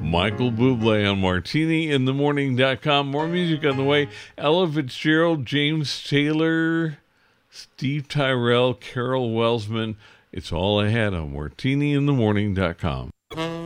Michael Bublé on MartiniInTheMorning.com. More music on the way. Ella Fitzgerald, James Taylor, Steve Tyrell, Carol Welsman. It's all ahead on MartiniInTheMorning.com.